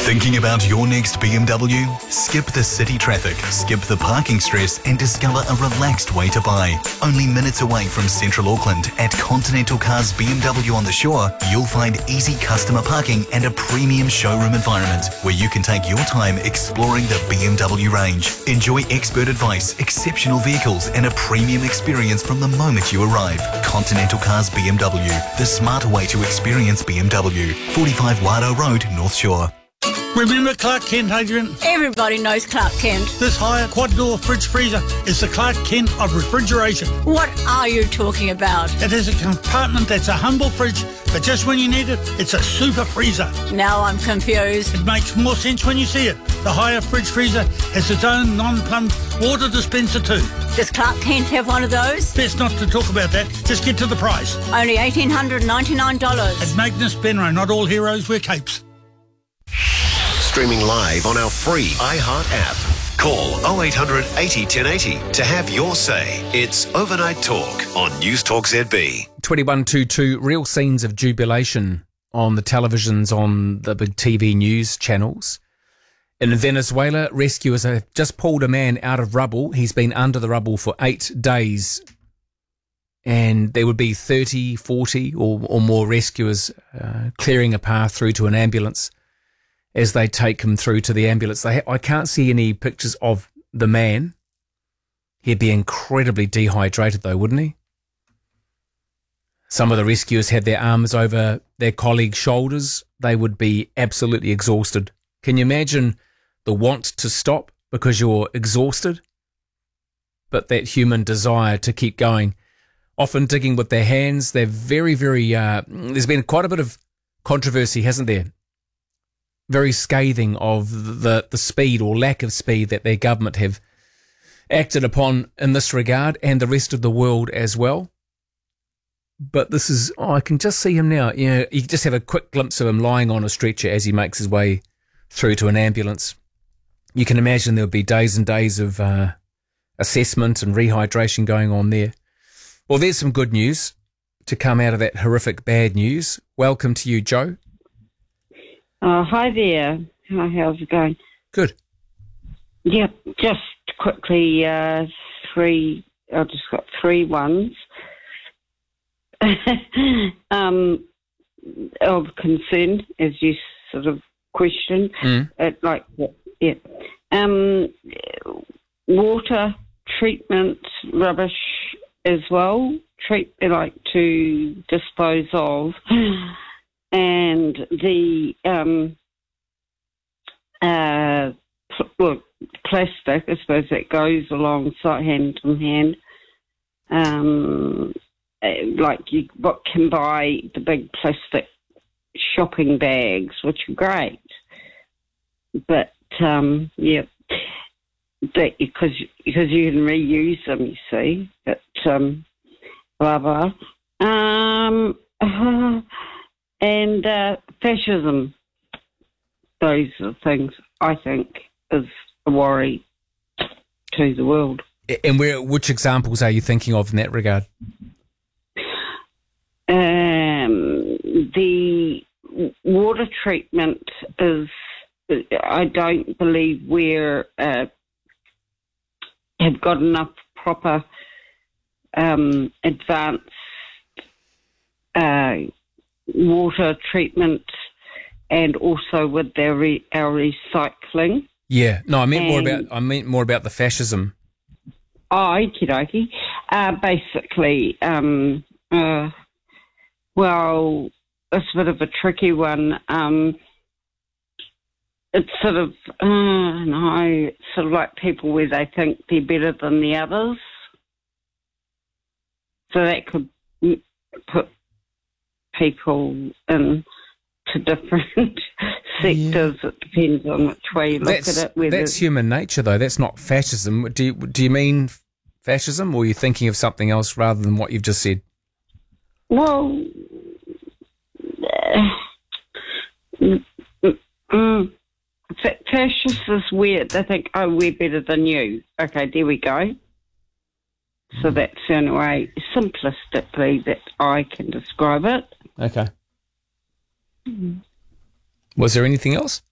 Thinking about your next BMW? Skip the city traffic, skip the parking stress and discover a relaxed way to buy. Only minutes away from Central Auckland at Continental Cars BMW on the Shore, you'll find easy customer parking and a premium showroom environment where you can take your time exploring the BMW range. Enjoy expert advice, exceptional vehicles and a premium experience from the moment you arrive. Continental Cars BMW, the smarter way to experience BMW. 45 Wairoa Road, North Shore. Remember Clark Kent, Adrian? Everybody knows Clark Kent. This higher quad-door fridge freezer is the Clark Kent of refrigeration. What are you talking about? It has a compartment that's a humble fridge, but just when you need it, it's a super freezer. Now I'm confused. It makes more sense when you see it. The higher fridge freezer has its own non-plumbed water dispenser too. Does Clark Kent have one of those? Best not to talk about that, just get to the price. Only $1,899. At Magnus Benro, not all heroes wear capes. Streaming live on our free iHeart app. Call 0800 80 1080 to have your say. It's Overnight Talk on News Talk ZB. 2122, real scenes of jubilation on the televisions, on the big TV news channels. In Venezuela, rescuers have just pulled a man out of rubble. He's been under the rubble for 8 days. And there would be 30, 40 or more rescuers clearing a path through to an ambulance as they take him through to the ambulance. I can't see any pictures of the man. He'd be incredibly dehydrated though, wouldn't he? Some of the rescuers had their arms over their colleagues' shoulders. They would be absolutely exhausted. Can you imagine the want to stop because you're exhausted? But that human desire to keep going. Often digging with their hands. They're very, very... there's been quite a bit of controversy, hasn't there? Very scathing of the speed or lack of speed that their government have acted upon in this regard, and the rest of the world as well. But this is, I can just see him now. You know, you just have a quick glimpse of him lying on a stretcher as he makes his way through to an ambulance. You can imagine there'll be days and days of assessment and rehydration going on there. Well, there's some good news to come out of that horrific bad news. Welcome to you, Joe. Hi there. How's it going? Good. Yeah, just quickly, I've just got 3 ones. Of concern, as you sort of questioned. Water treatment rubbish as well, to dispose of. And the plastic, I suppose, that goes alongside hand in hand. You can buy the big plastic shopping bags, which are great. But because you can reuse them, you see. But blah blah. And fascism. Those are things I think is a worry to the world. And which examples are you thinking of in that regard? The water treatment is, I don't believe we're have got enough proper advanced water treatment, and also with our recycling. Yeah, no, I meant more about the fascism. Oh, okie dokie. Basically, well, it's a bit of a tricky one. It's sort of like people where they think they're better than the others. So that could put people into different sectors. Yeah. It depends on which way you look at it. That's human nature, though. That's not fascism. Do you mean fascism, or are you thinking of something else rather than what you've just said? Well, fascist is weird. They think, oh, we're better than you. Okay, there we go. So that's the only way, simplistically, that I can describe it. Okay. Was there anything else?